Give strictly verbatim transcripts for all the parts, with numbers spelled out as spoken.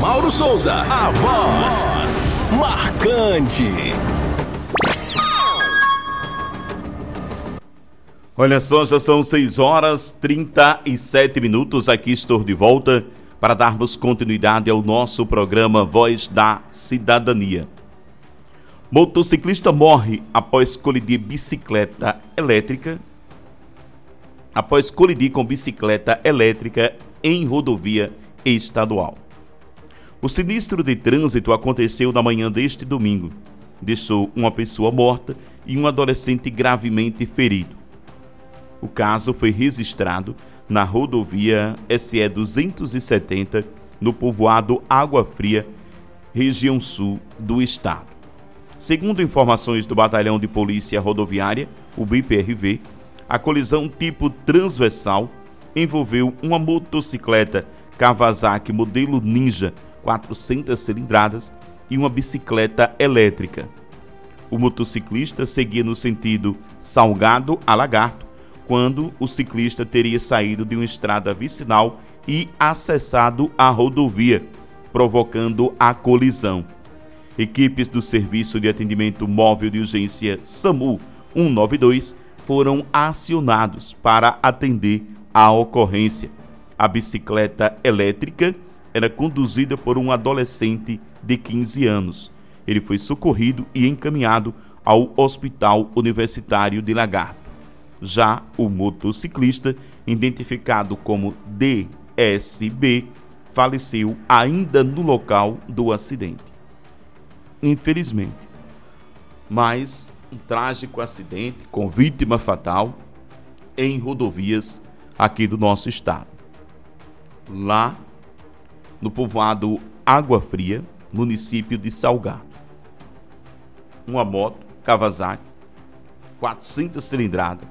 Mauro Souza, a voz marcante. Olha só, já são seis horas e trinta e sete minutos. Aqui estou de volta para darmos continuidade ao nosso programa Voz da Cidadania. Motociclista morre após colidir bicicleta elétrica. Após colidir com bicicleta elétrica em rodovia estadual. O sinistro de trânsito aconteceu na manhã deste domingo. Deixou uma pessoa morta e um adolescente gravemente ferido. O caso foi registrado na rodovia S E duzentos e setenta, no povoado Água Fria, região sul do estado. Segundo informações do Batalhão de Polícia Rodoviária, o B P R V, a colisão tipo transversal envolveu uma motocicleta Kawasaki modelo Ninja quatrocentas cilindradas e uma bicicleta elétrica. O motociclista seguia no sentido Salgado a Lagarto, quando o ciclista teria saído de uma estrada vicinal e acessado a rodovia, provocando a colisão. Equipes do Serviço de Atendimento Móvel de Urgência SAMU cento e noventa e dois foram acionados para atender a ocorrência. A bicicleta elétrica era conduzida por um adolescente de quinze anos. Ele foi socorrido e encaminhado ao Hospital Universitário de Lagarto. Já o motociclista, identificado como D S B, faleceu ainda no local do acidente. Infelizmente, mais um trágico acidente com vítima fatal em rodovias aqui do nosso estado. Lá no povoado Água Fria, município de Salgado. Uma moto Kawasaki quatrocentas cilindradas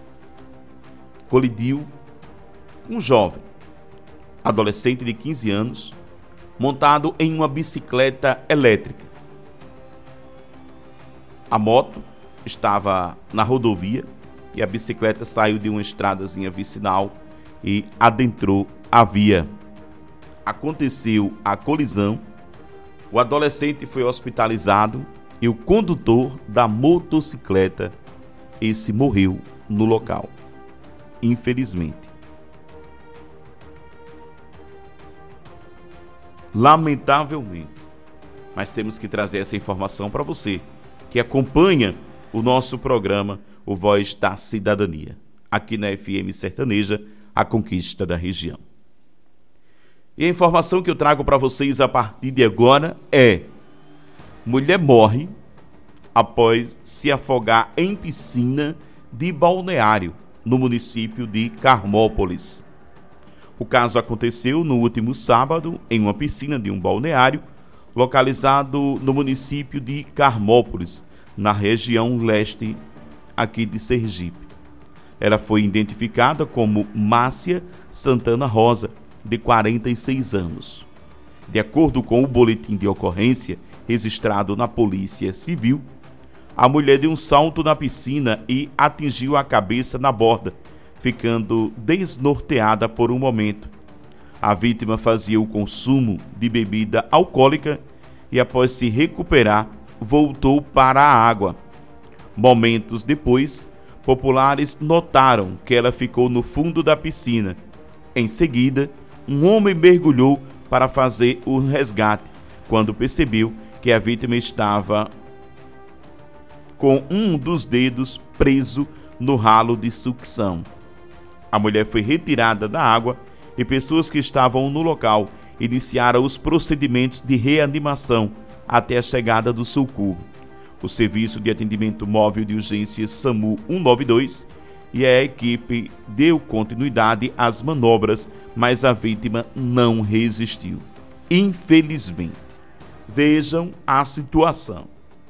colidiu com um jovem, adolescente de quinze anos, montado em uma bicicleta elétrica. A moto estava na rodovia e a bicicleta saiu de uma estradazinha vicinal e adentrou a via. Aconteceu a colisão, o adolescente foi hospitalizado e o condutor da motocicleta, esse morreu no local. Infelizmente. Lamentavelmente. Mas temos que trazer essa informação para você, que acompanha o nosso programa, o Voz da Cidadania, aqui na F M Sertaneja, a conquista da região. E a informação que eu trago para vocês a partir de agora é: mulher morre após se afogar em piscina de balneário no município de Carmópolis. O caso aconteceu no último sábado em uma piscina de um balneário localizado no município de Carmópolis, na região leste aqui de Sergipe. Ela foi identificada como Márcia Santana Rosa, de quarenta e seis anos. De acordo com o boletim de ocorrência registrado na Polícia Civil, a mulher deu um salto na piscina e atingiu a cabeça na borda, ficando desnorteada por um momento. A vítima fazia o consumo de bebida alcoólica e, após se recuperar, voltou para a água. Momentos depois, populares notaram que ela ficou no fundo da piscina. Em seguida, um homem mergulhou para fazer o resgate, quando percebeu que a vítima estava com um dos dedos preso no ralo de sucção. A mulher foi retirada da água e pessoas que estavam no local iniciaram os procedimentos de reanimação até a chegada do socorro. O Serviço de Atendimento Móvel de Urgências SAMU cento e noventa e dois e a equipe deu continuidade às manobras, mas a vítima não resistiu. Infelizmente. Vejam a situação.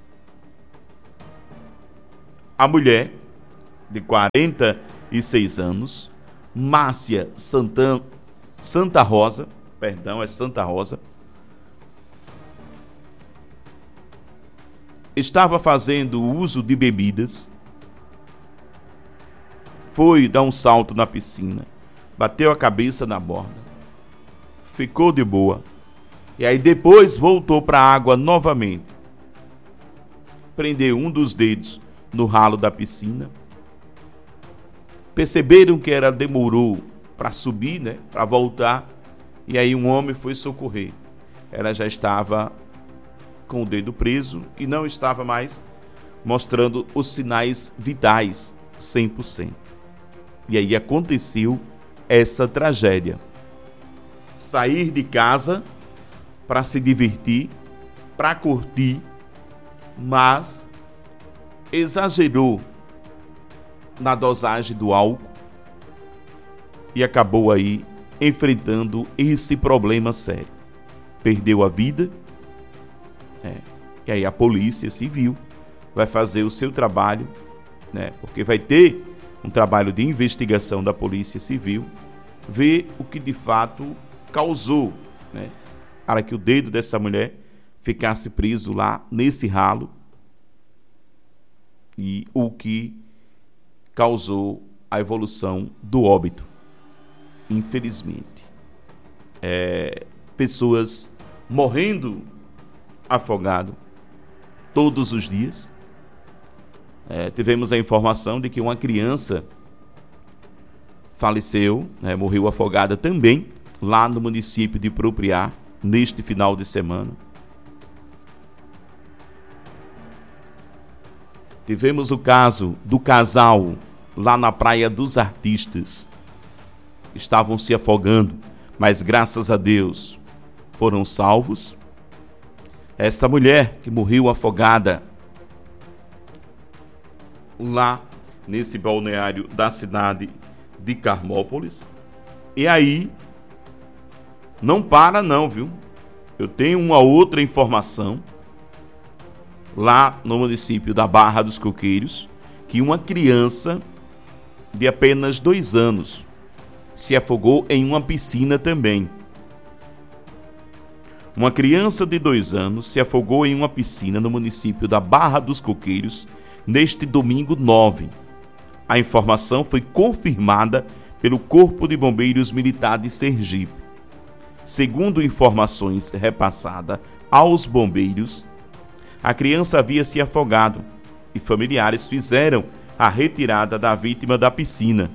A mulher, de quarenta e seis anos, Márcia Santan, Santa Rosa, perdão, é Santa Rosa, estava fazendo uso de bebidas, foi dar um salto na piscina, bateu a cabeça na borda, ficou de boa E aí depois voltou para a água novamente. Prendeu um dos dedos no ralo da piscina. Perceberam que ela demorou para subir, né, para voltar. E aí um homem foi socorrer. Ela já estava com o dedo preso e não estava mais mostrando os sinais vitais cem por cento. E aí aconteceu essa tragédia. Sair de casa para se divertir, para curtir, mas exagerou na dosagem do álcool e acabou aí enfrentando esse problema sério. Perdeu a vida, é, e aí a polícia civil vai fazer o seu trabalho, né, porque vai ter um trabalho de investigação da polícia civil, ver o que de fato causou, né, para que o dedo dessa mulher ficasse preso lá nesse ralo e o que causou a evolução do óbito. Infelizmente, é, pessoas morrendo afogado todos os dias. É, tivemos a informação de que uma criança faleceu, né, morreu afogada também lá no município de Propriá neste final de semana. Tivemos o caso do casal lá na Praia dos Artistas. Estavam se afogando, mas graças a Deus foram salvos. Essa mulher que morreu afogada lá nesse balneário da cidade de Carmópolis. E aí, não para não, viu? Eu tenho uma outra informação lá no município da Barra dos Coqueiros, que uma criança de apenas dois anos se afogou em uma piscina também. Uma criança de dois anos se afogou em uma piscina no município da Barra dos Coqueiros neste domingo nove. A informação foi confirmada pelo Corpo de Bombeiros Militar de Sergipe. Segundo informações repassadas aos bombeiros, a criança havia se afogado e familiares fizeram a retirada da vítima da piscina.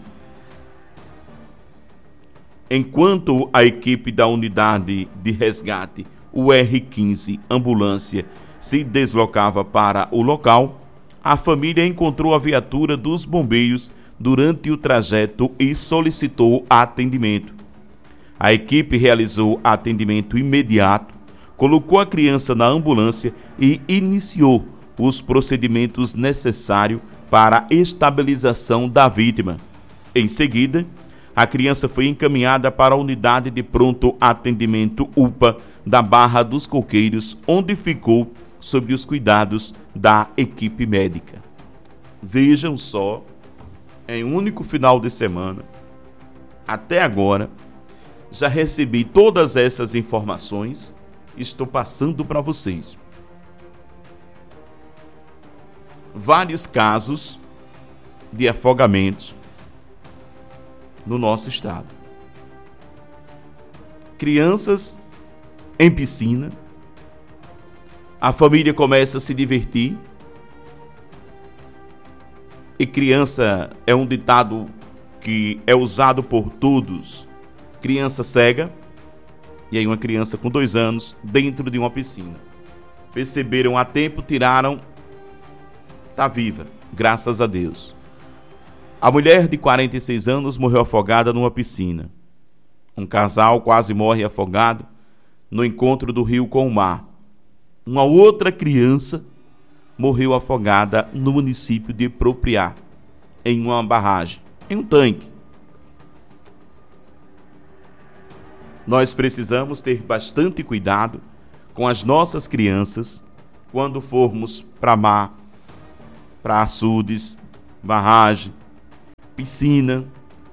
Enquanto a equipe da unidade de resgate, o R quinze Ambulância, se deslocava para o local, a família encontrou a viatura dos bombeiros durante o trajeto e solicitou atendimento. A equipe realizou atendimento imediato, colocou a criança na ambulância e iniciou os procedimentos necessários para a estabilização da vítima. Em seguida, a criança foi encaminhada para a unidade de pronto atendimento U P A da Barra dos Coqueiros, onde ficou sob os cuidados da equipe médica. Vejam só, em um único final de semana, até agora, já recebi todas essas informações e estou passando para vocês. Vários casos de afogamentos no nosso estado. Crianças em piscina, a família começa a se divertir, e criança é um ditado que é usado por todos, criança cega, e aí uma criança com dois anos dentro de uma piscina. Perceberam a tempo, tiraram, está viva, graças a Deus. A mulher de quarenta e seis anos morreu afogada numa piscina. Um casal quase morre afogado no encontro do rio com o mar. Uma outra criança morreu afogada no município de Propriá, em uma barragem, em um tanque. Nós precisamos ter bastante cuidado com as nossas crianças quando formos para mar, para açudes, barragem, piscina,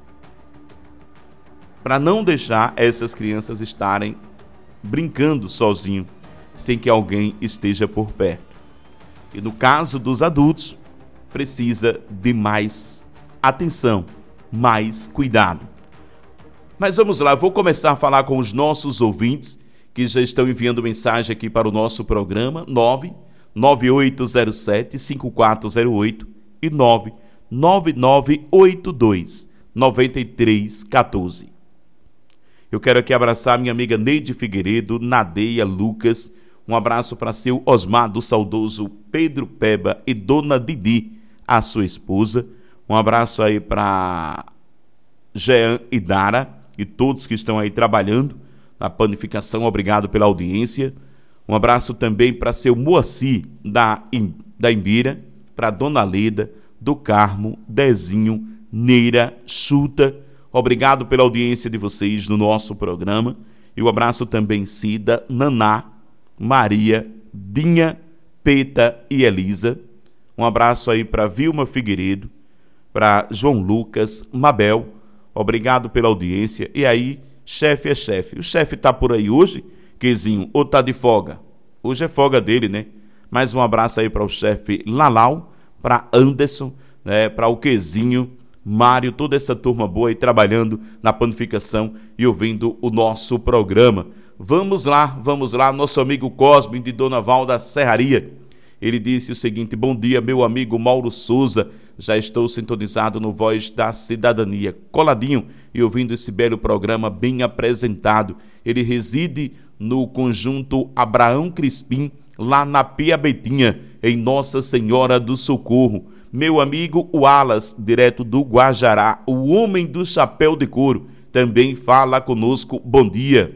para não deixar essas crianças estarem brincando sozinho, sem que alguém esteja por perto. E no caso dos adultos, precisa de mais atenção, mais cuidado. Mas vamos lá, vou começar a falar com os nossos ouvintes que já estão enviando mensagem aqui para o nosso programa, nove nove oito zero sete cinco quatro zero oito e nove nove nove oito dois nove três um quatro. Eu quero aqui abraçar minha amiga Neide Figueiredo, Nadeia Lucas, um abraço para seu Osmar do saudoso Pedro Peba e Dona Didi, a sua esposa. Um abraço aí para Jean e Dara e todos que estão aí trabalhando na panificação, obrigado pela audiência. Um abraço também para seu Moacir da, da Imbira, para Dona Leda, do Carmo, Dezinho, Neira, Chuta. Obrigado pela audiência de vocês no nosso programa. E um abraço também Cida, Naná, Maria, Dinha, Peta e Elisa. Um abraço aí para Vilma Figueiredo, para João Lucas, Mabel. Obrigado pela audiência. E aí, chefe é chefe. O chefe tá por aí hoje, Quezinho, ou tá de folga? Hoje é folga dele, né? Mais um abraço aí para o chefe Lalau, para Anderson, né? Para o Quezinho, Mário, toda essa turma boa aí trabalhando na panificação e ouvindo o nosso programa. Vamos lá, vamos lá, nosso amigo Cosme de Dona Val da Serraria. Ele disse o seguinte: bom dia, meu amigo Mauro Souza, já estou sintonizado no Voz da Cidadania, coladinho e ouvindo esse belo programa bem apresentado. Ele reside no conjunto Abraão Crispim, lá na Piabetinha, em Nossa Senhora do Socorro. Meu amigo Wallace, direto do Guajará, o homem do chapéu de couro, também fala conosco. Bom dia.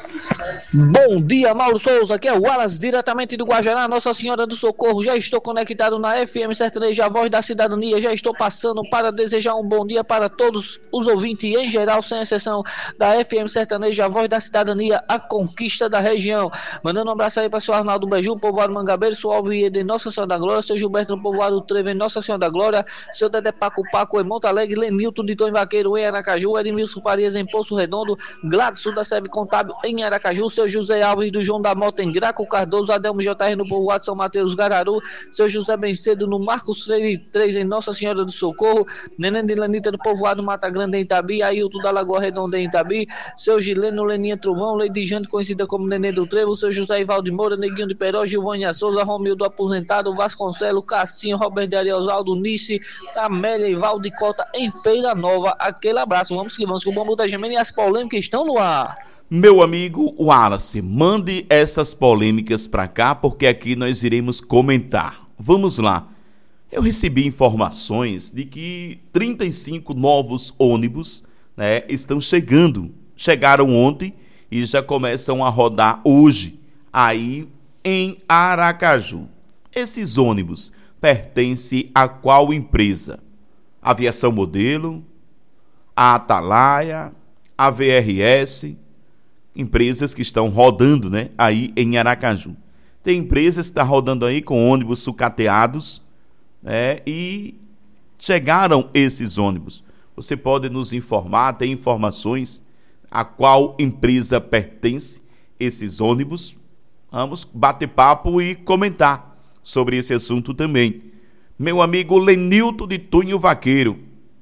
Bom dia, Mauro Souza, aqui é o Wallace, diretamente do Guajará, Nossa Senhora do Socorro. Já estou conectado na F M Sertaneja, a Voz da Cidadania. Já estou passando para desejar um bom dia para todos os ouvintes, em geral, sem exceção, da F M Sertaneja, a Voz da Cidadania, a conquista da região. Mandando um abraço aí para o seu Arnaldo Beiju, povoado Mangabeiro, seu Alvieira em Nossa Senhora da Glória, seu Gilberto no povoado Trevo em Nossa Senhora da Glória, seu Dedé Paco Paco em Monte Alegre, Lenilton de Tom Vaqueiro em Aracaju, Edmilson Farias em Poço Redondo, Gladson da Seve Contábil em Aracaju, seu José Alves do João da Mota em Graco Cardoso, Adelmo J R no povoado São Mateus Gararu, seu José Bencedo no Marcos Freire três em Nossa Senhora do Socorro, Neném de Lanita no povoado Mata Grande em Itabi, Ailton da Lagoa Redonda em Itabi, seu Gileno Leninha Trovão, Lady Jante conhecida como Neném do Trevo, seu José Ivaldo de Moura, Neguinho de Peró, Gilvânia Souza, Romildo Aposentado, Vasconcelo, Cassinho, Roberto de Ariosaldo, Nice, Camélia e Valde Cota em Feira Nova. Aquele abraço, vamos que vamos com o Bambu da Gemena e as polêmicas estão no ar. Meu amigo Wallace, mande essas polêmicas para cá, porque aqui nós iremos comentar. Vamos lá. Eu recebi informações de que trinta e cinco novos ônibus, né, estão chegando. Chegaram ontem e já começam a rodar hoje, aí em Aracaju. Esses ônibus pertencem a qual empresa? Aviação Modelo, a Atalaia, a V R S... empresas que estão rodando, né, aí em Aracaju. Tem empresas que estão rodando aí com ônibus sucateados, né, e chegaram esses ônibus. Você pode nos informar, tem informações a qual empresa pertence esses ônibus? Vamos bater papo e comentar sobre esse assunto também. Meu amigo Lenilton de Tunho Vaqueiro.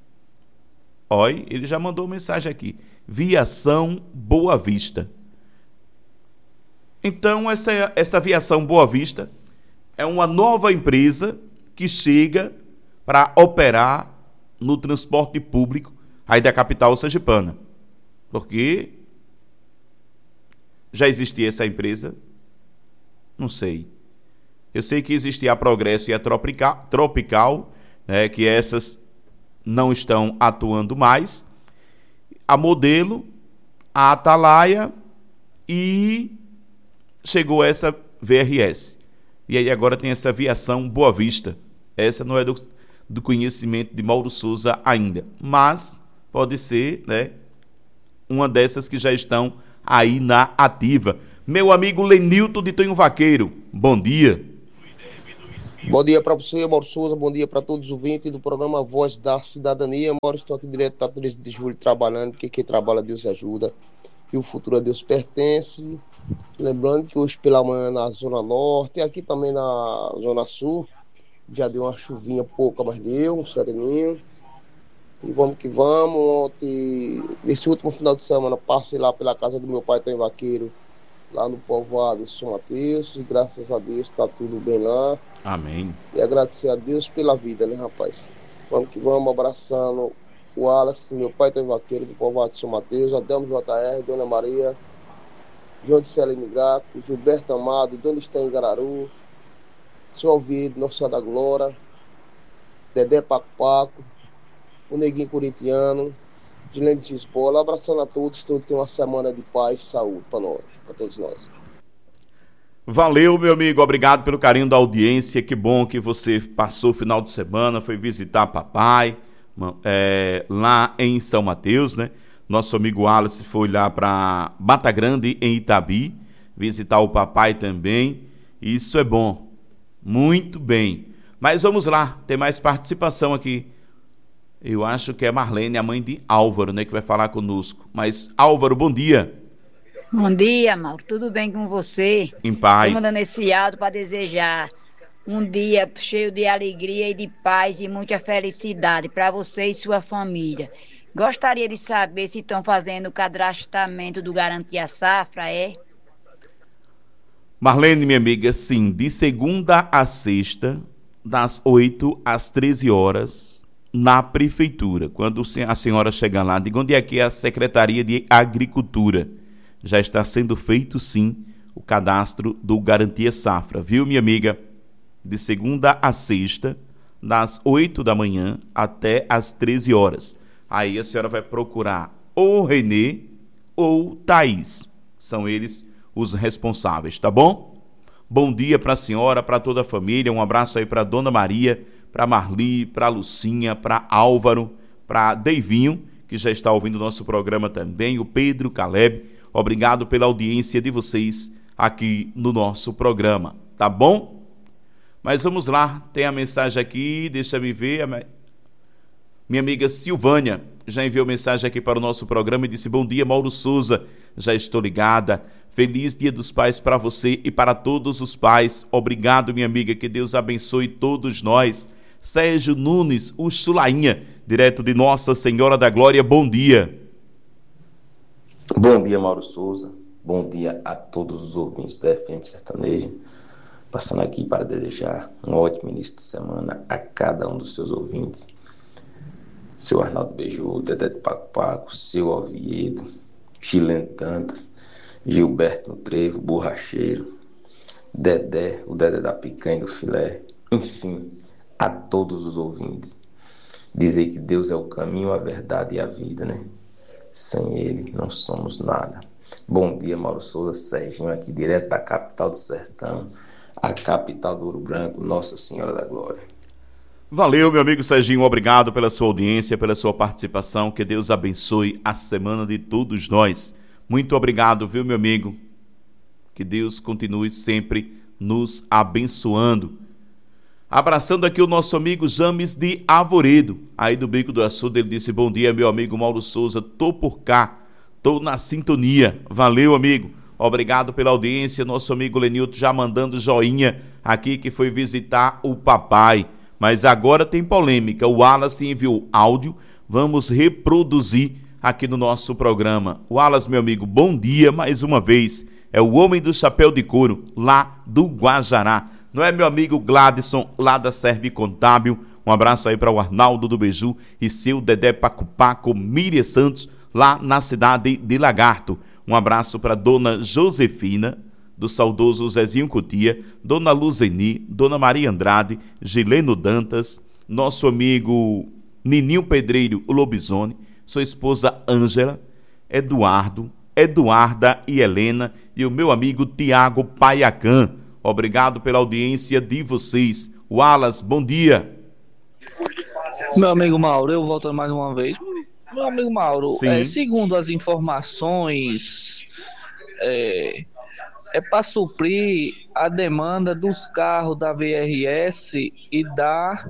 Olha, ele já mandou mensagem aqui. Viação Boa Vista. Então, essa, essa Viação Boa Vista é uma nova empresa que chega para operar no transporte público aí da capital sergipana. Porque já existia essa empresa? Não sei. Eu sei que existia a Progresso e a Tropical, Tropical, né, que essas não estão atuando mais. A Modelo, a Atalaia e chegou essa V R S. E aí agora tem essa Viação Boa Vista. Essa não é do, do conhecimento de Mauro Souza ainda, mas pode ser, né, uma dessas que já estão aí na ativa. Meu amigo Lenilton de Tonho Vaqueiro, bom dia. Bom dia para você, Mauro Souza, bom dia para todos os ouvintes do programa Voz da Cidadania. Mauro, estou aqui direto da treze de julho trabalhando, porque quem trabalha Deus ajuda e o futuro a Deus pertence. Lembrando que hoje pela manhã na Zona Norte e aqui também na Zona Sul já deu uma chuvinha pouca, mas deu, um sereninho. E vamos que vamos. Ontem, nesse último final de semana, passei lá pela casa do meu pai, Tonho Vaqueiro, lá no povoado São Mateus, e graças a Deus está tudo bem lá. Amém. E agradecer a Deus pela vida, né, rapaz? Vamos que vamos, abraçando o Wallace, meu pai tá vaqueiro do povoado São Mateus, Adelmo J R, Dona Maria, João de Celene Graco, Gilberto Amado, Dona Estã em Gararu, Seu Alvido, Nossa Senhora da Glória, Dedé Paco Paco, o Neguinho Corintiano, Gilene de Gisbola, abraçando a todos, todos tenham uma semana de paz e saúde para nós, para todos nós. Valeu, meu amigo, obrigado pelo carinho da audiência, que bom que você passou o final de semana, foi visitar papai, é, lá em São Mateus, né? Nosso amigo Alice foi lá para Mata Grande, em Itabi, visitar o papai também, isso é bom, muito bem. Mas vamos lá, tem mais participação aqui. Eu acho que é Marlene, a mãe de Álvaro, né, que vai falar conosco. Mas, Álvaro, bom dia. Bom dia, Mauro. Tudo bem com você? Em paz. Estou mandando esse áudio para desejar um dia cheio de alegria e de paz e muita felicidade para você e sua família. Gostaria de saber se estão fazendo o cadastramento do Garantia Safra, é? Marlene, minha amiga, sim, de segunda a sexta, das oito às treze horas, na prefeitura. Quando a senhora chegar lá, diga onde é que é a Secretaria de Agricultura. Já está sendo feito, sim, o cadastro do Garantia Safra, viu, minha amiga? De segunda a sexta, das oito da manhã até às treze horas. Aí a senhora vai procurar ou Renê ou Thaís. São eles os responsáveis, tá bom? Bom dia para a senhora, para toda a família. Um abraço aí para Dona Maria, para Marli, para Lucinha, para Álvaro, para Deivinho, que já está ouvindo o nosso programa também, o Pedro Caleb. Obrigado pela audiência de vocês aqui no nosso programa, tá bom? Mas vamos lá, tem a mensagem aqui, deixa eu ver. Minha amiga Silvânia já enviou mensagem aqui para o nosso programa e disse: bom dia, Mauro Souza, já estou ligada. Feliz Dia dos Pais para você e para todos os pais. Obrigado, minha amiga, que Deus abençoe todos nós. Sérgio Nunes, o Chulainha, direto de Nossa Senhora da Glória, bom dia. Bom dia, Mauro Souza. Bom dia a todos os ouvintes da F M Sertaneja. Passando aqui para desejar um ótimo início de semana a cada um dos seus ouvintes. Seu Arnaldo Beiju, Dedé de Paco Paco, seu Oviedo, Chileno Tantas, Gilberto no Trevo, Borracheiro, Dedé, o Dedé da Picanha e do Filé, enfim, a todos os ouvintes. Dizer que Deus é o caminho, a verdade e a vida, né? Sem Ele não somos nada. Bom dia, Mauro Souza, Serginho, aqui direto da capital do sertão, a capital do Ouro Branco, Nossa Senhora da Glória. Valeu, meu amigo Serginho, obrigado pela sua audiência, pela sua participação, que Deus abençoe a semana de todos nós. Muito obrigado, viu, meu amigo? Que Deus continue sempre nos abençoando. Abraçando aqui o nosso amigo James de Arvoredo, aí do Bico do Açude. Ele disse: bom dia, meu amigo Mauro Souza, tô por cá, tô na sintonia. Valeu, amigo, obrigado pela audiência. Nosso amigo Lenilton já mandando joinha aqui, que foi visitar o papai. Mas agora tem polêmica, o Wallace enviou áudio, vamos reproduzir aqui no nosso programa. Wallace, meu amigo, bom dia mais uma vez. É o homem do chapéu de couro, lá do Guajará. Não é, meu amigo Gladson, lá da Serve Contábil? Um abraço aí para o Arnaldo do Beiju e seu Dedé Paco Paco, Miriam Santos, lá na cidade de Lagarto. Um abraço para Dona Josefina, do saudoso Zezinho Cutia, Dona Luzeni, Dona Maria Andrade, Gileno Dantas, nosso amigo Nininho Pedreiro, o Lobisone, sua esposa Ângela, Eduardo, Eduarda e Helena e o meu amigo Tiago Paiacan. Obrigado pela audiência de vocês. Wallace, bom dia. Meu amigo Mauro, eu volto mais uma vez. Meu amigo Mauro, é, segundo as informações, é, é para suprir a demanda dos carros da V R S e da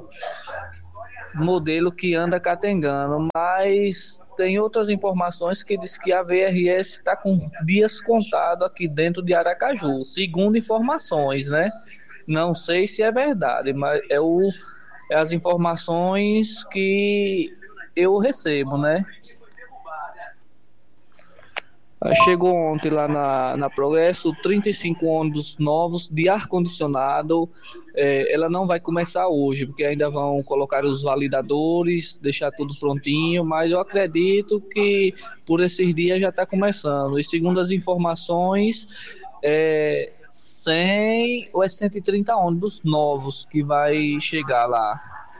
modelo que anda catengando, mas tem outras informações que diz que a V R S está com dias contados aqui dentro de Aracaju, segundo informações, né? Não sei se é verdade, mas é, o, é as informações que eu recebo, né? Aí chegou ontem lá na, na Progresso, trinta e cinco ônibus novos de ar-condicionado. É, ela não vai começar hoje, porque ainda vão colocar os validadores, deixar tudo prontinho, mas eu acredito que por esses dias já está começando. E segundo as informações, é cem ou é cento e trinta ônibus novos que vai chegar lá.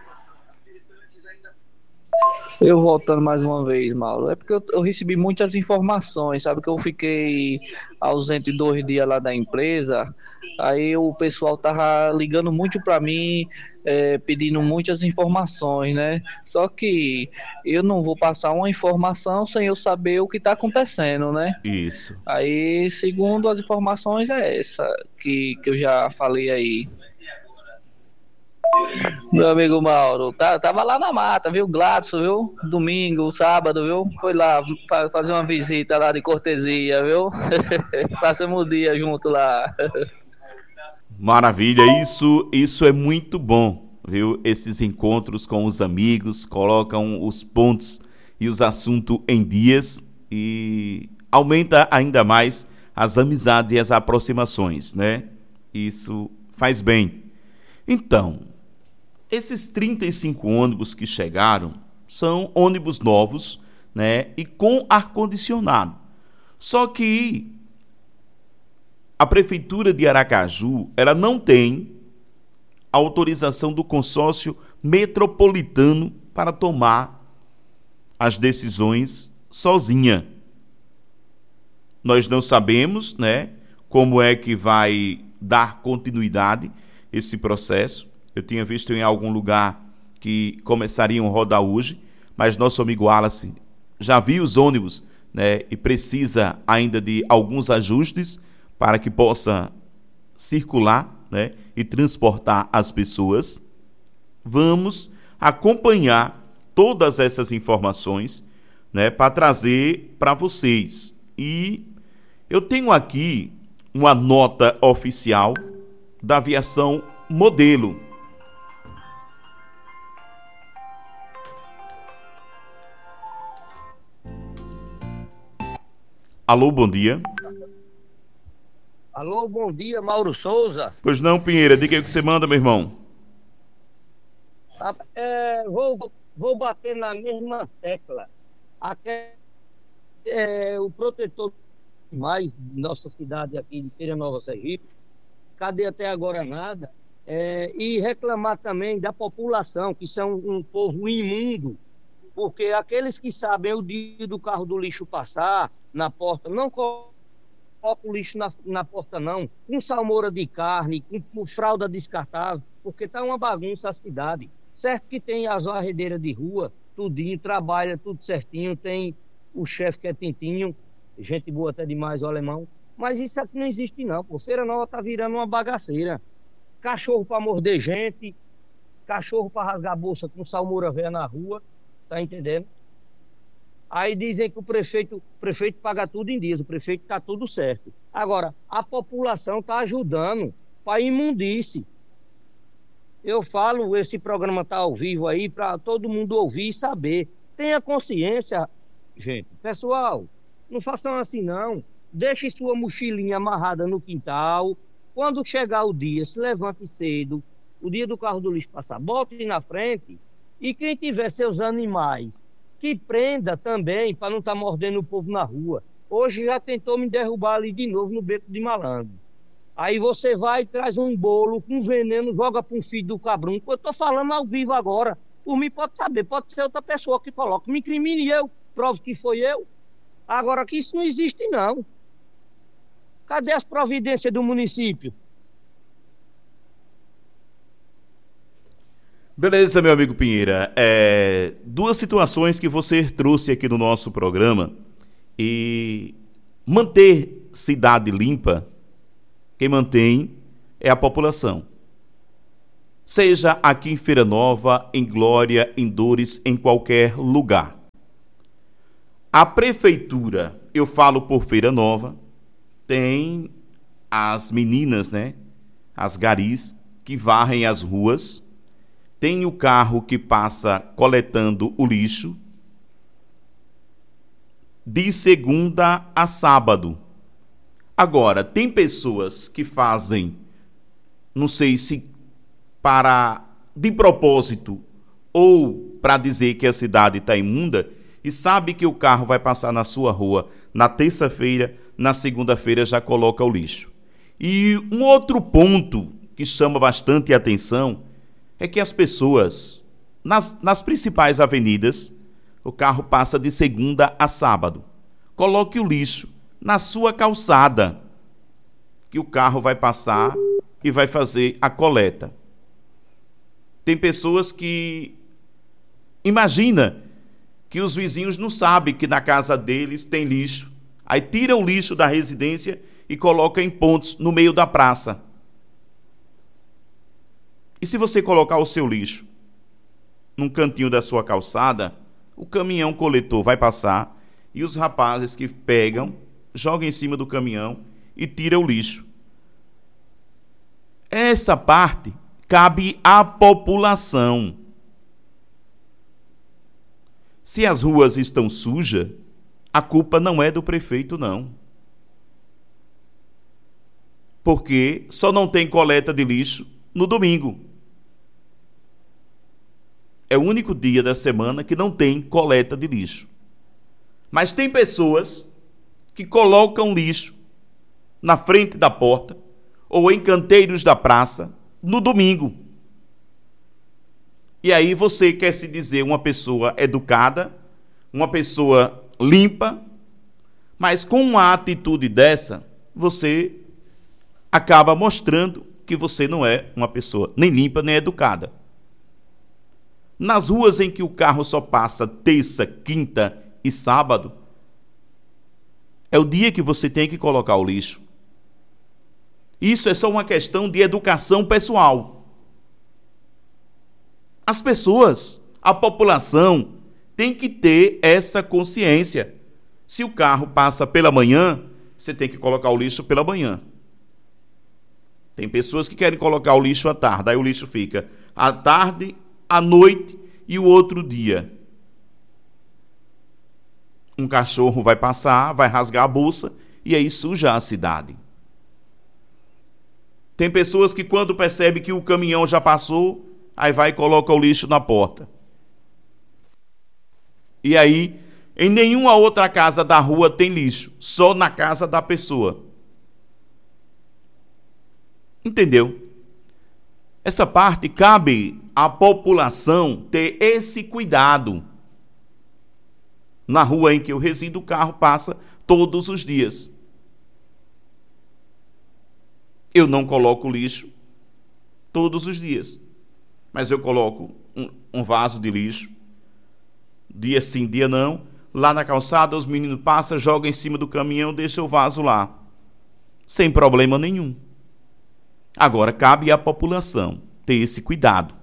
Eu voltando mais uma vez, Mauro, é porque eu, eu recebi muitas informações, sabe que eu fiquei ausente dois dias lá da empresa, aí o pessoal tava ligando muito para mim, é, pedindo muitas informações, né? Só que eu não vou passar uma informação sem eu saber o que está acontecendo, né? Isso. Aí, segundo as informações, é essa que, que eu já falei aí. Meu amigo Mauro, tá, tava lá na mata, viu? Gladson, viu? Domingo, sábado, viu? Foi lá fa- fazer uma visita lá de cortesia, viu? Passamos o dia junto lá. Maravilha, isso, isso é muito bom, viu? Esses encontros com os amigos colocam os pontos e os assuntos em dias e aumenta ainda mais as amizades e as aproximações, né? Isso faz bem. Então, esses trinta e cinco ônibus que chegaram são ônibus novos, né, e com ar-condicionado. Só que a Prefeitura de Aracaju, ela não tem autorização do consórcio metropolitano para tomar as decisões sozinha. Nós não sabemos, né, como é que vai dar continuidade esse processo. Eu tinha visto em algum lugar que começariam a rodar hoje, mas nosso amigo Wallace já viu os ônibus, né, e precisa ainda de alguns ajustes para que possa circular, né, e transportar as pessoas. Vamos acompanhar todas essas informações, né, para trazer para vocês. E eu tenho aqui uma nota oficial da aviação Modelo. Alô, bom dia. Alô, bom dia, Mauro Souza. Pois não, Pinheira, diga aí o que você manda, meu irmão. É, vou, vou bater na mesma tecla. Até, é, o protetor mais nossa cidade aqui de Feira Nova Sergipe, cadê até agora nada? É, e reclamar também da população, que são um povo imundo, porque aqueles que sabem o dia do carro do lixo passar na porta, não coloca o lixo na, na porta não, com salmoura de carne, com, com fralda descartável, porque tá uma bagunça a cidade. Certo que tem as varredeiras de rua, tudinho, trabalha tudo certinho, tem o chefe que é Tintinho, gente boa até demais, o alemão, mas isso aqui não existe não, pô. Feira Nova tá virando uma bagaceira. Cachorro para morder gente, cachorro para rasgar a bolsa com salmoura velha na rua, tá entendendo? Aí dizem que o prefeito, o prefeito paga tudo em dias, o prefeito tá tudo certo. Agora, a população tá ajudando para imundice. Eu falo, esse programa tá ao vivo aí para todo mundo ouvir e saber. Tenha consciência, gente. Pessoal, não façam assim não. Deixe sua mochilinha amarrada no quintal. Quando chegar o dia, se levante cedo. O dia do carro do lixo passar, bote na frente. E quem tiver seus animais, que prenda também, para não estar tá mordendo o povo na rua. Hoje já tentou me derrubar ali de novo no beco de malandro. Aí você vai e traz um bolo com veneno, joga para um filho do cabrão. Eu estou falando ao vivo agora. Por mim pode saber, pode ser outra pessoa que coloca. Me incrimine eu, prove que foi eu. Agora que isso não existe não. Cadê as providências do município? Beleza, meu amigo Pinheira. É, duas situações que você trouxe aqui no nosso programa. E manter cidade limpa, quem mantém é a população. Seja aqui em Feira Nova, em Glória, em Dores, em qualquer lugar. A prefeitura, eu falo por Feira Nova, tem as meninas, né? As garis que varrem as ruas. Tem o carro que passa coletando o lixo. de segunda a sábado. Agora, tem pessoas que fazem, não sei se para de propósito ou para dizer que a cidade está imunda, e sabe que o carro vai passar na sua rua na terça-feira, na segunda-feira já coloca o lixo. E um outro ponto que chama bastante atenção é que as pessoas, nas, nas principais avenidas, o carro passa de segunda a sábado. Coloque o lixo na sua calçada, que o carro vai passar e vai fazer a coleta. Tem pessoas que imagina que os vizinhos não sabem que na casa deles tem lixo. Aí tira o lixo da residência e coloca em pontos no meio da praça. E se você colocar o seu lixo num cantinho da sua calçada, o caminhão coletor vai passar e os rapazes que pegam, jogam em cima do caminhão e tiram o lixo. Essa parte cabe à população. Se as ruas estão sujas, a culpa não é do prefeito, não. Porque só não tem coleta de lixo no domingo. É o único dia da semana que não tem coleta de lixo. Mas tem pessoas que colocam lixo na frente da porta ou em canteiros da praça no domingo. E aí você quer se dizer uma pessoa educada, uma pessoa limpa, mas com uma atitude dessa, você acaba mostrando que você não é uma pessoa nem limpa nem educada. Nas ruas em que o carro só passa terça, quinta e sábado, é o dia que você tem que colocar o lixo. Isso é só uma questão de educação pessoal. As pessoas, a população, tem que ter essa consciência. Se o carro passa pela manhã, você tem que colocar o lixo pela manhã. Tem pessoas que querem colocar o lixo à tarde, aí o lixo fica à tarde, à noite e o outro dia. Um cachorro vai passar, vai rasgar a bolsa e aí suja a cidade. Tem pessoas que quando percebe que o caminhão já passou, aí vai e coloca o lixo na porta. E aí, em nenhuma outra casa da rua tem lixo, só na casa da pessoa. Entendeu? Essa parte cabe à população ter esse cuidado. Na rua em que eu resido, o carro passa todos os dias. Eu não coloco lixo todos os dias, mas eu coloco um, um vaso de lixo, dia sim, dia não, lá na calçada, os meninos passam, jogam em cima do caminhão, deixam o vaso lá, sem problema nenhum. Agora, cabe à população ter esse cuidado.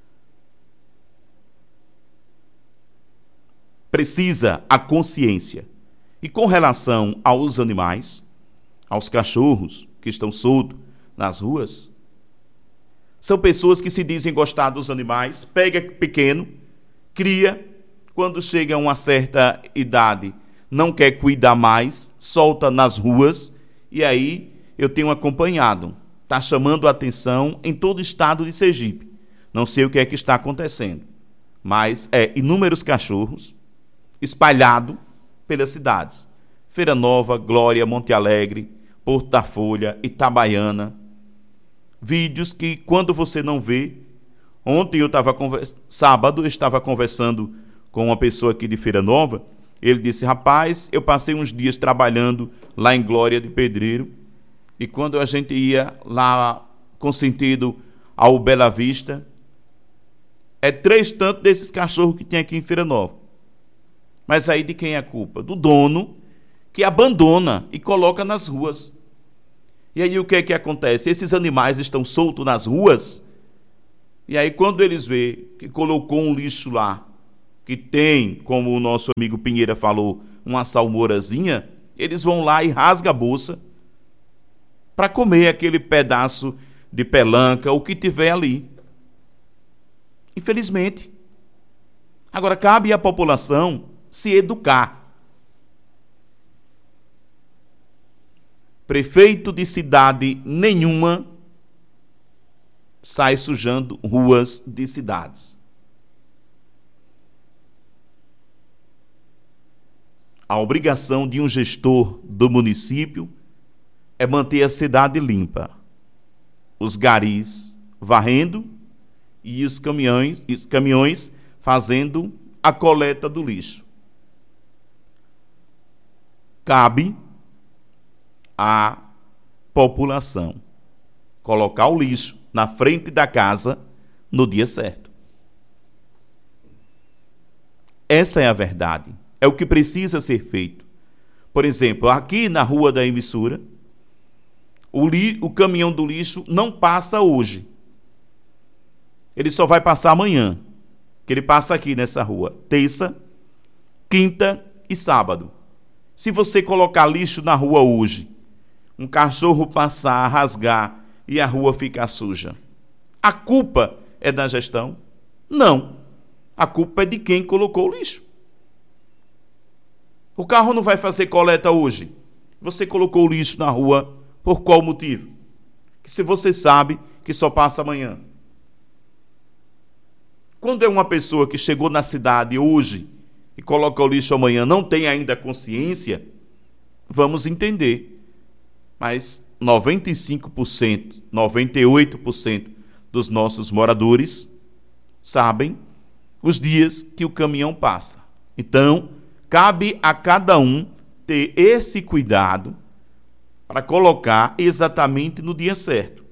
Precisa a consciência. E com relação aos animais, aos cachorros que estão soltos nas ruas, são pessoas que se dizem gostar dos animais, pega pequeno, cria, quando chega a uma certa idade, não quer cuidar mais, solta nas ruas, e aí eu tenho acompanhado, está chamando a atenção em todo o estado de Sergipe. Não sei o que é que está acontecendo, mas é inúmeros cachorros espalhados pelas cidades. Feira Nova, Glória, Monte Alegre, Porto da Folha, Itabaiana. Vídeos que quando você não vê... Ontem eu estava convers... sábado eu estava conversando com uma pessoa aqui de Feira Nova. Ele disse, rapaz, eu passei uns dias trabalhando lá em Glória de Pedreiro, e quando a gente ia lá com sentido ao Bela Vista, é três tantos desses cachorros que tem aqui em Feira Nova. Mas aí de quem é a culpa? Do dono, que abandona e coloca nas ruas. E aí o que é que acontece? Esses animais estão soltos nas ruas, e aí quando eles veem que colocou um lixo lá, que tem, como o nosso amigo Pinheira falou, uma salmourazinha, eles vão lá e rasgam a bolsa para comer aquele pedaço de pelanca, o que tiver ali. Infelizmente. Agora, cabe à população se educar. prefeito de cidade nenhuma sai sujando ruas de cidades. A obrigação de um gestor do município é manter a cidade limpa. Os garis varrendo e os caminhões, os caminhões fazendo a coleta do lixo. Cabe à população colocar o lixo na frente da casa no dia certo. Essa é a verdade. É o que precisa ser feito. Por exemplo, aqui na rua da emissora, o, li, o caminhão do lixo não passa hoje. Ele só vai passar amanhã. Que ele passa aqui nessa rua. Terça, quinta e sábado. Se você colocar lixo na rua hoje, um cachorro passar, rasgar e a rua ficar suja, a culpa é da gestão? Não. A culpa é de quem colocou o lixo. O carro não vai fazer coleta hoje. Você colocou o lixo na rua por qual motivo? Que se você sabe que só passa amanhã. Quando é uma pessoa que chegou na cidade hoje e coloca o lixo amanhã, não tem ainda consciência, vamos entender. Mas noventa e cinco por cento, noventa e oito por cento dos nossos moradores sabem os dias que o caminhão passa. Então, cabe a cada um ter esse cuidado para colocar exatamente no dia certo.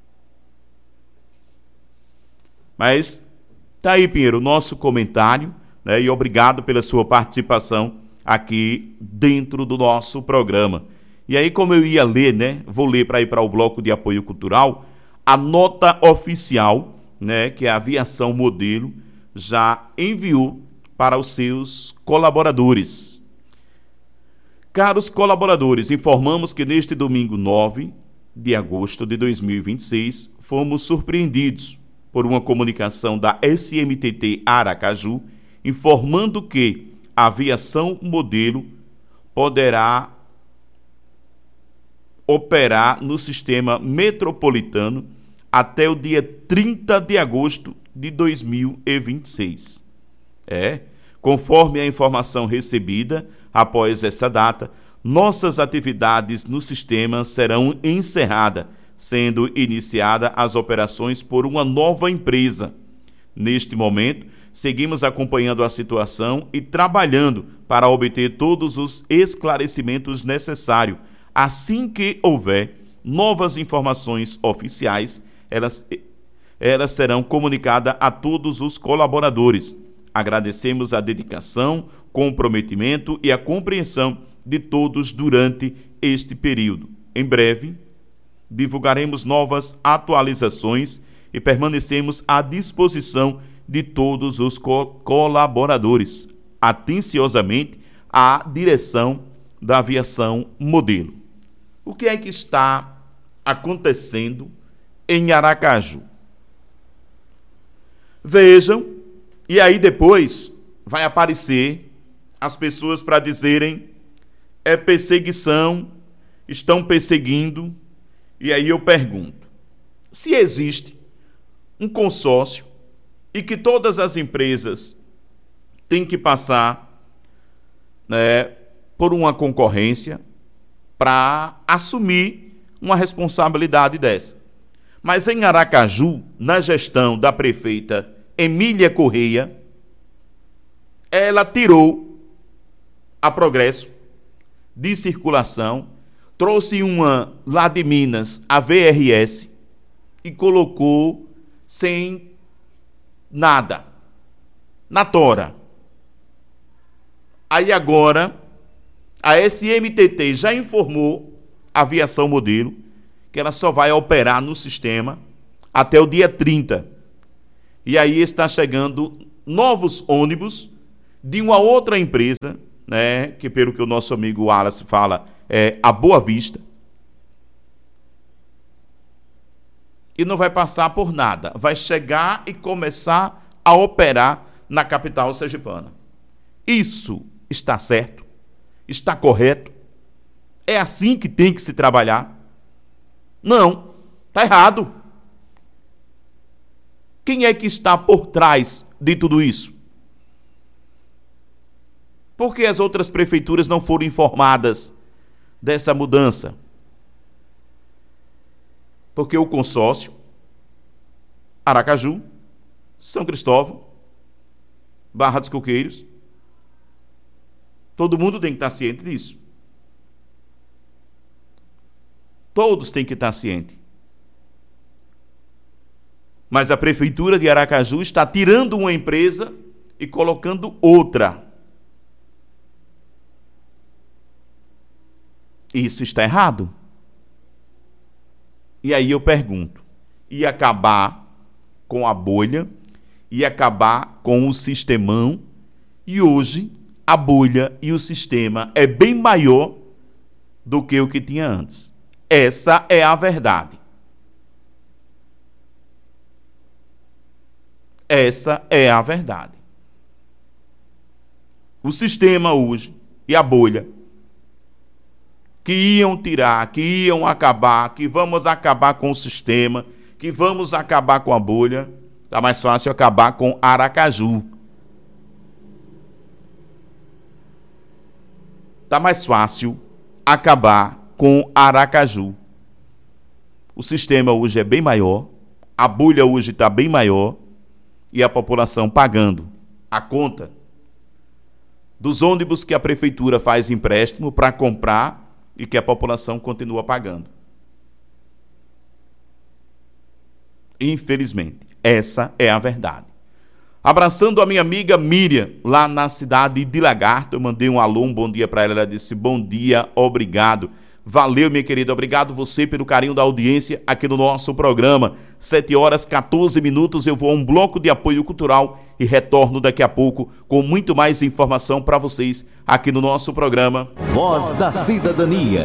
Mas tá aí, Pinheiro, o nosso comentário, né? E obrigado pela sua participação aqui dentro do nosso programa. E aí, como eu ia ler, né? Vou ler para ir para o bloco de apoio cultural, a nota oficial, né? Que a Aviação Modelo já enviou para os seus colaboradores. Caros colaboradores, informamos que neste domingo nove de agosto de dois mil e vinte e seis, fomos surpreendidos por uma comunicação da S M T T Aracaju, informando que a Aviação Modelo poderá operar no sistema metropolitano até o dia trinta de agosto de dois mil e vinte e seis. É, conforme a informação recebida após essa data, nossas atividades no sistema serão encerradas, sendo iniciadas as operações por uma nova empresa. Neste momento, seguimos acompanhando a situação e trabalhando para obter todos os esclarecimentos necessários. Assim que houver novas informações oficiais, elas, elas serão comunicadas a todos os colaboradores. Agradecemos a dedicação, comprometimento e a compreensão de todos durante este período. Em breve, divulgaremos novas atualizações e permanecemos à disposição de todos os co- colaboradores. Atenciosamente, a direção da Aviação Modelo. O que é que está acontecendo em Aracaju? Vejam, e aí depois vai aparecer as pessoas para dizerem é perseguição, estão perseguindo. E aí eu pergunto, se existe um consórcio e que todas as empresas têm que passar, né, por uma concorrência para assumir uma responsabilidade dessa. Mas em Aracaju, na gestão da prefeita Emília Correia, ela tirou a Progresso de circulação, trouxe uma lá de Minas, a V R S, e colocou sem nada, na tora. Aí agora, a S M T T já informou a Aviação Modelo que ela só vai operar no sistema até o dia trinta. E aí está chegando novos ônibus de uma outra empresa, né, que pelo que o nosso amigo Wallace fala, é a Boa Vista. E não vai passar por nada. Vai chegar e começar a operar na capital sergipana. Isso está certo? Está correto? É assim que tem que se trabalhar? Não, está errado. Quem é que está por trás de tudo isso? Por que as outras prefeituras não foram informadas dessa mudança? Porque o consórcio, Aracaju, São Cristóvão, Barra dos Coqueiros, todo mundo tem que estar ciente disso. Todos têm que estar cientes. Mas a prefeitura de Aracaju está tirando uma empresa e colocando outra. Isso está errado. E aí eu pergunto, ia acabar com a bolha, ia acabar com o sistemão, e hoje a bolha e o sistema é bem maior do que o que tinha antes. Essa é a verdade. Essa é a verdade. O sistema hoje e a bolha que iam tirar, que iam acabar, que vamos acabar com o sistema, que vamos acabar com a bolha, está mais fácil acabar com Aracaju. Está mais fácil acabar com Aracaju. O sistema hoje é bem maior, a bolha hoje está bem maior, e a população pagando a conta dos ônibus que a prefeitura faz empréstimo para comprar e que a população continua pagando. Infelizmente, essa é a verdade. Abraçando a minha amiga Miriam, lá na cidade de Lagarto, eu mandei um alô, um bom dia para ela, ela disse, bom dia, obrigado. Valeu, minha querida, obrigado você pelo carinho da audiência aqui no nosso programa. sete horas, quatorze minutos, eu vou a um bloco de apoio cultural e retorno daqui a pouco com muito mais informação para vocês aqui no nosso programa Voz da Cidadania.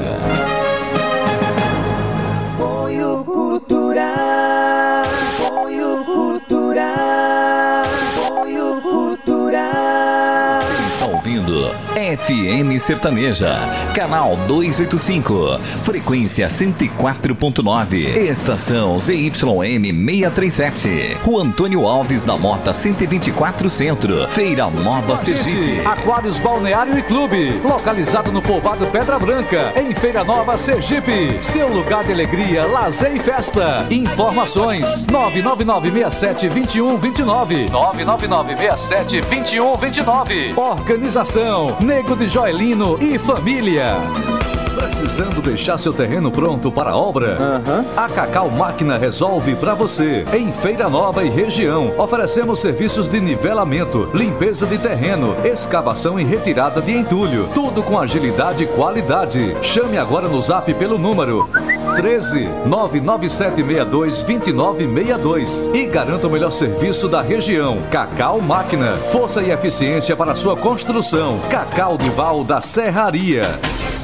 Apoio cultural, apoio cultural, apoio cultural. Você está ouvindo F M Sertaneja, canal duzentos e oitenta e cinco, frequência cento e quatro ponto nove, estação Z Y M seiscentos e trinta e sete, Rua Antônio Alves da Mota cento e vinte e quatro Centro, Feira Nova Sergipe. Aquários Balneário e Clube, localizado no povoado Pedra Branca, em Feira Nova Sergipe, seu lugar de alegria, lazer e festa. Informações nove nove nove seis sete dois um dois nove, nove nove nove seis sete dois um dois nove. Organização Nego de Joelino e Família. Precisando deixar seu terreno pronto para a obra? Uhum. A Cacau Máquina resolve para você. Em Feira Nova e região, oferecemos serviços de nivelamento, limpeza de terreno, escavação e retirada de entulho. Tudo com agilidade e qualidade. Chame agora no zap pelo número treze, nove nove sete seis dois, dois nove seis dois e garanta o melhor serviço da região. Cacau Máquina, força e eficiência para sua construção. Cacau Duval da Serraria.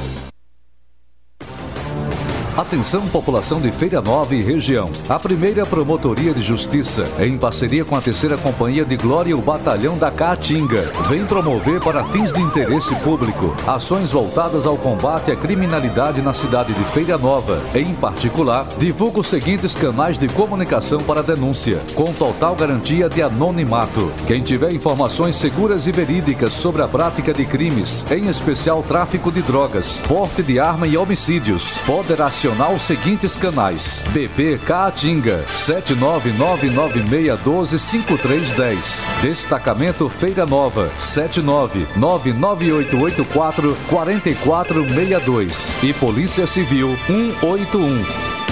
Atenção, população de Feira Nova e região. A primeira Promotoria de Justiça, em parceria com a terceira Companhia de Glória e o Batalhão da Caatinga, vem promover para fins de interesse público ações voltadas ao combate à criminalidade na cidade de Feira Nova. Em particular, divulga os seguintes canais de comunicação para denúncia, com total garantia de anonimato. Quem tiver informações seguras e verídicas sobre a prática de crimes, em especial tráfico de drogas, porte de arma e homicídios, poderá acionar os seguintes canais: B P Caatinga sete nove nove nove seis um dois cinco três um zero, Destacamento Feira Nova sete nove nove nove oito oito quatro quatro quatro seis dois e Polícia Civil um oito um.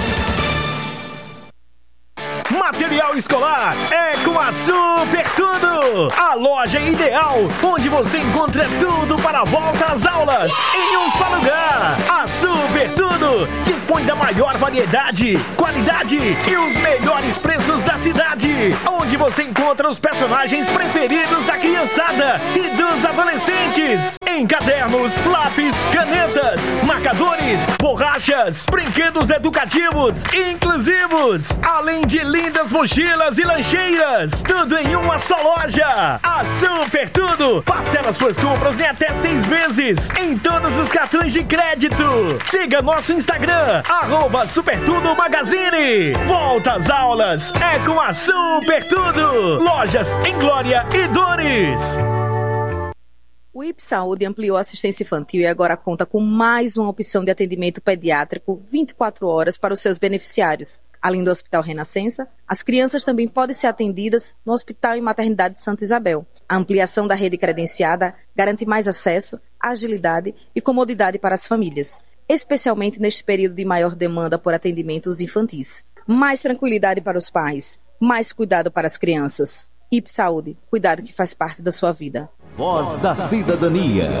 Material escolar é com a Super Tudo, a loja ideal, onde você encontra tudo para a volta às aulas, em um só lugar. A Super Tudo dispõe da maior variedade, qualidade e os melhores preços da cidade, onde você encontra os personagens preferidos da criançada e dos adolescentes, em cadernos, lápis, canetas, marcadores, borrachas, brinquedos educativos e inclusivos, além de lindas Boas mochilas e lancheiras, tudo em uma só loja. A Super Tudo parcela suas compras em até seis vezes em todos os cartões de crédito. Siga nosso Instagram, arroba Super Tudo Magazine. Volta às aulas é com a Super Tudo. Lojas em Glória e Dores. O I P Saúde ampliou a assistência infantil e agora conta com mais uma opção de atendimento pediátrico vinte e quatro horas para os seus beneficiários. Além do Hospital Renascença, as crianças também podem ser atendidas no Hospital e Maternidade de Santa Isabel. A ampliação da rede credenciada garante mais acesso, agilidade e comodidade para as famílias, especialmente neste período de maior demanda por atendimentos infantis. Mais tranquilidade para os pais, mais cuidado para as crianças. I P Saúde, cuidado que faz parte da sua vida. Voz da Cidadania.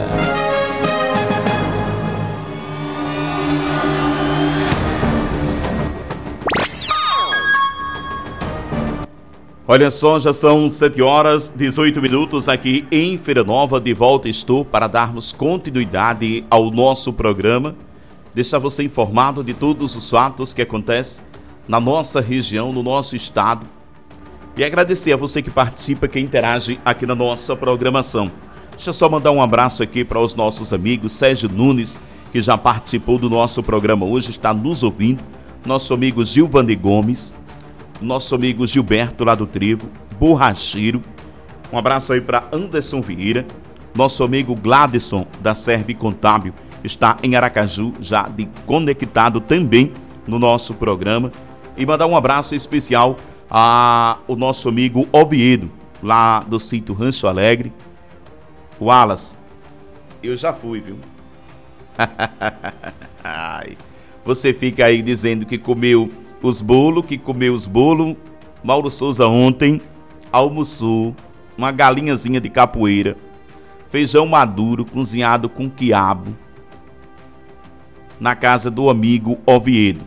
Olha só, já são sete horas, dezoito minutos aqui em Feira Nova. De volta estou para darmos continuidade ao nosso programa. Deixar você informado de todos os fatos que acontecem na nossa região, no nosso estado. E agradecer a você que participa, que interage aqui na nossa programação. Deixa eu só mandar um abraço aqui para os nossos amigos. Sérgio Nunes, que já participou do nosso programa hoje, está nos ouvindo. Nosso amigo Gilvani Gomes. Nosso amigo Gilberto lá do Trevo, Borracheiro. Um abraço aí para Anderson Vieira. Nosso amigo Gladson da Serve Contábil está em Aracaju, já de conectado também no nosso programa. E mandar um abraço especial ao nosso amigo Oviedo, lá do sítio Rancho Alegre. Wallace, eu já fui, viu? Ai, você fica aí dizendo que comeu os bolos, que comeu os bolos. Mauro Souza ontem almoçou uma galinhazinha de capoeira, feijão maduro cozinhado com quiabo, na casa do amigo Oviedo.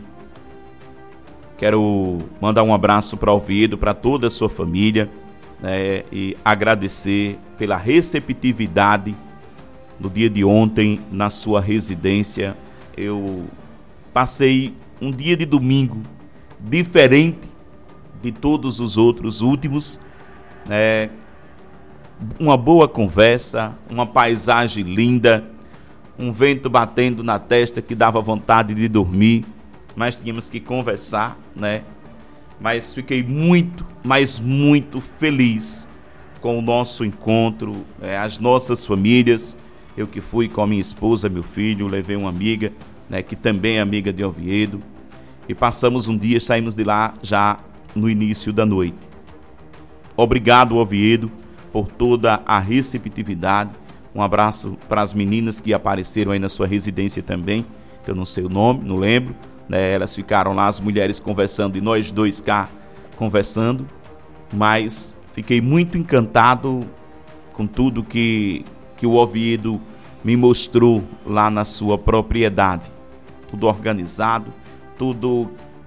Quero mandar um abraço para Oviedo, para toda a sua família, né, e agradecer pela receptividade no dia de ontem na sua residência. Eu passei um dia de domingo diferente de todos os outros últimos, né? Uma boa conversa, uma paisagem linda, um vento batendo na testa que dava vontade de dormir, mas tínhamos que conversar, né? Mas fiquei muito, mas muito feliz com o nosso encontro, né? As nossas famílias, eu que fui com a minha esposa, meu filho, levei uma amiga, né, que também é amiga de Oviedo, e passamos um dia, saímos de lá já no início da noite. Obrigado, Oviedo, por toda a receptividade. Um abraço para as meninas que apareceram aí na sua residência também, que eu não sei o nome, não lembro, né? Elas ficaram lá, as mulheres conversando e nós dois cá conversando, mas fiquei muito encantado com tudo que, que o Oviedo me mostrou lá na sua propriedade. Tudo organizado, tudo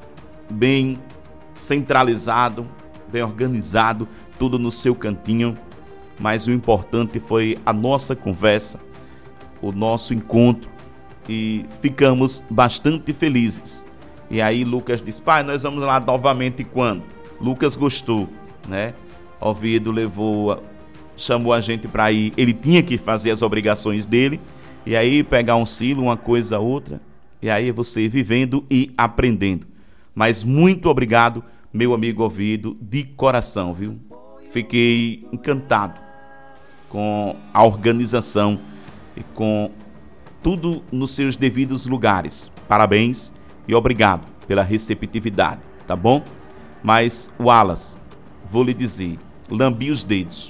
bem centralizado, bem organizado, tudo no seu cantinho. Mas o importante foi a nossa conversa, o nosso encontro, e ficamos bastante felizes. E aí Lucas disse: pai, nós vamos lá novamente quando? Lucas gostou, né? Oviedo levou, chamou a gente para ir, ele tinha que fazer as obrigações dele, e aí pegar um silo, uma coisa, outra, e aí você vivendo e aprendendo. Mas muito obrigado, meu amigo Oviedo, de coração, viu? Fiquei encantado com a organização e com tudo nos seus devidos lugares. Parabéns e obrigado pela receptividade, tá bom? Mas, Wallace, vou lhe dizer, lambi os dedos.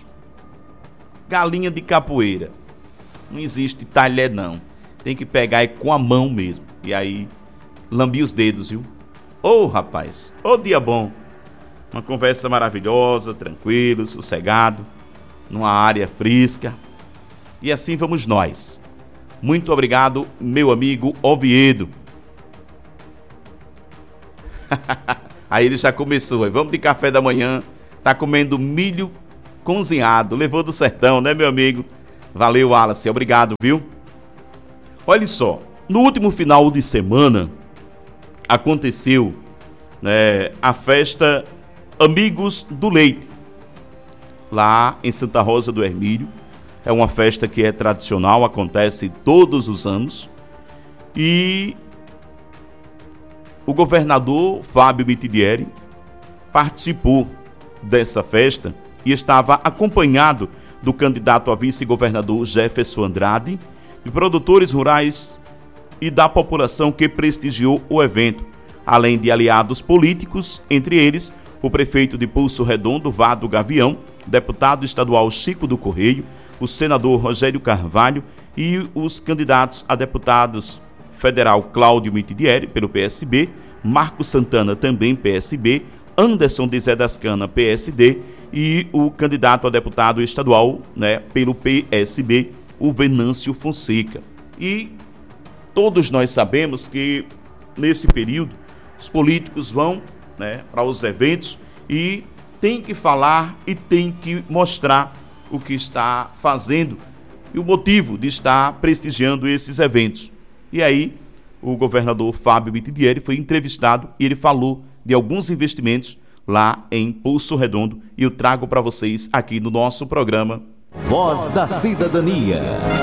Galinha de capoeira, não existe talher não, tem que pegar é com a mão mesmo. E aí, lambi os dedos, viu? Ô oh, rapaz, ô oh, dia bom. Uma conversa maravilhosa, tranquilo, sossegado, numa área fresca. E assim vamos nós. Muito obrigado, meu amigo Oviedo. Aí ele já começou. Aí vamos de café da manhã. Tá comendo milho cozinhado. Levou do sertão, né, meu amigo? Valeu, Wallace. Obrigado, viu? Olha só. No último final de semana, aconteceu, né, a festa Amigos do Leite, lá em Santa Rosa do Hermílio. É uma festa que é tradicional, acontece todos os anos. E o governador Fábio Mitidieri participou dessa festa e estava acompanhado do candidato a vice-governador Jefferson Andrade, de produtores rurais e da população que prestigiou o evento, além de aliados políticos, entre eles o prefeito de Poço Redondo, Vado Gavião, deputado estadual Chico do Correio, o senador Rogério Carvalho e os candidatos a deputados federal Cláudio Mitidieri, pelo P S B, Marco Santana, também P S B, Anderson de Zé das Cana, P S D, e o candidato a deputado estadual, né, pelo P S B, o Venâncio Fonseca. E todos nós sabemos que, nesse período, os políticos vão, né, para os eventos e tem que falar e tem que mostrar o que está fazendo e o motivo de estar prestigiando esses eventos. E aí, o governador Fábio Mitidieri foi entrevistado e ele falou de alguns investimentos lá em Poço Redondo e eu trago para vocês aqui no nosso programa Voz da Cidadania.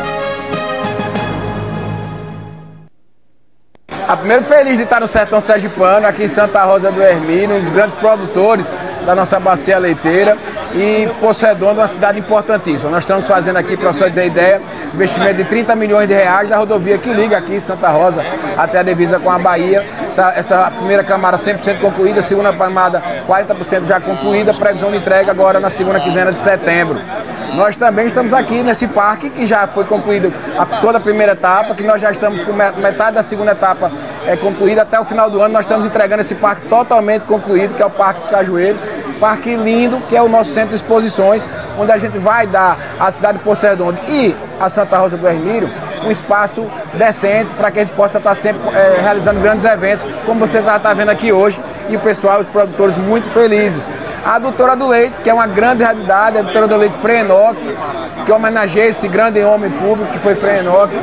A primeiro feliz de estar no sertão sergipano, aqui em Santa Rosa do Hermílio, um dos grandes produtores da nossa bacia leiteira, e Poço Redondo é uma cidade importantíssima. Nós estamos fazendo aqui, para você ter ideia, investimento de trinta milhões de reais da rodovia que liga aqui em Santa Rosa até a divisa com a Bahia. Essa, essa primeira camada cem por cento concluída, a segunda camada quarenta por cento já concluída, previsão de entrega agora na segunda quinzena de setembro. Nós também estamos aqui nesse parque que já foi concluído a, toda a primeira etapa, que nós já estamos com metade da segunda etapa é, concluída. Até o final do ano nós estamos entregando esse parque totalmente concluído, que é o Parque dos Cajueiros. Parque lindo, que é o nosso centro de exposições, onde a gente vai dar à cidade de Poço Redondo e a Santa Rosa do Hermílio um espaço decente para que a gente possa estar sempre é, realizando grandes eventos, como você já está vendo aqui hoje, e o pessoal, os produtores muito felizes. A Adutora do Leite, que é uma grande realidade, a Adutora do Leite Frei Enoque, que homenageia esse grande homem público que foi Frei Enoque,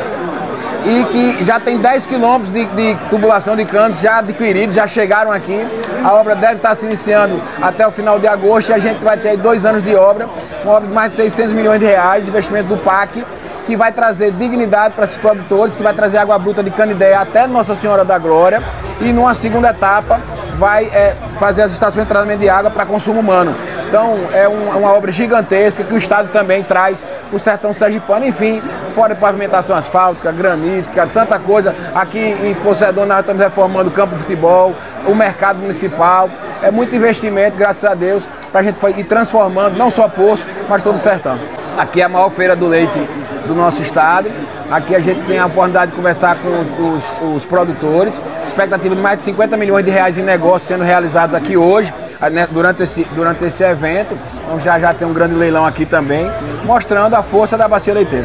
e que já tem dez quilômetros de, de tubulação de canos já adquiridos, já chegaram aqui. A obra deve estar se iniciando até o final de agosto e a gente vai ter dois anos de obra, uma obra de mais de seiscentos milhões de reais, investimento do P A C, que vai trazer dignidade para esses produtores, que vai trazer água bruta de Canidé até Nossa Senhora da Glória, e numa segunda etapa vai é, fazer as estações de tratamento de água para consumo humano. Então é um, uma obra gigantesca que o Estado também traz para o sertão sergipano, enfim, fora de pavimentação asfáltica, granítica, tanta coisa. Aqui em Poço Redondo nós estamos reformando o campo de futebol, o mercado municipal, é muito investimento, graças a Deus, para a gente ir transformando não só Poço, mas todo o sertão. Aqui é a maior feira do leite do nosso estado. Aqui a gente tem a oportunidade de conversar com os, os, os produtores, expectativa de mais de cinquenta milhões de reais em negócios sendo realizados aqui hoje, né, durante, esse, durante esse evento. Então já já tem um grande leilão aqui também, mostrando a força da bacia leiteira.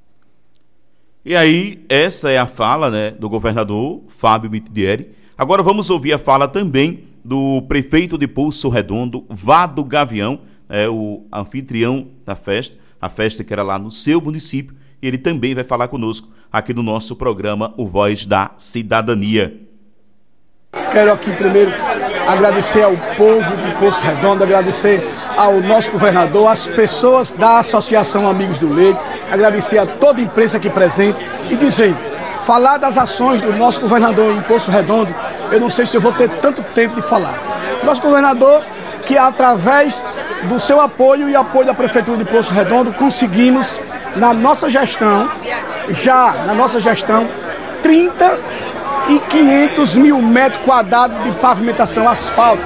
E aí, essa é a fala, né, do governador Fábio Mitidieri. Agora vamos ouvir a fala também do prefeito de Poço Redondo, Vado Gavião, é, o anfitrião da festa, a festa que era lá no seu município, e ele também vai falar conosco aqui no nosso programa O Voz da Cidadania. Quero aqui primeiro agradecer ao povo de Poço Redondo, agradecer ao nosso governador, às pessoas da Associação Amigos do Leite, agradecer a toda a imprensa aqui presente e dizer, falar das ações do nosso governador em Poço Redondo, eu não sei se eu vou ter tanto tempo de falar. Nosso governador, que através do seu apoio e apoio da Prefeitura de Poço Redondo, conseguimos, na nossa gestão, já na nossa gestão, trinta e quinhentos mil metros quadrados de pavimentação asfáltica,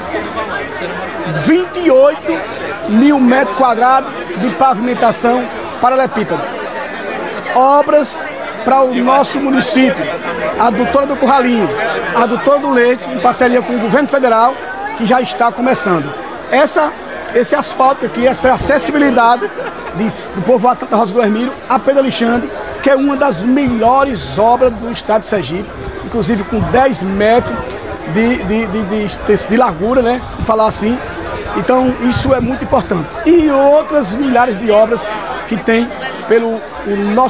vinte e oito mil metros quadrados de pavimentação paralelepípedo. Obras para o nosso município, a Adutora do Curralinho, a Adutora do Leite, em parceria com o governo federal, que já está começando. Essa, esse asfalto aqui, essa acessibilidade de, do povoado de Santa Rosa do Hermílio a Pedro Alexandre, que é uma das melhores obras do estado de Sergipe, inclusive com dez metros de, de, de, de, de largura, né? Vou falar assim. Então, isso é muito importante. E outras milhares de obras que tem pelo o nosso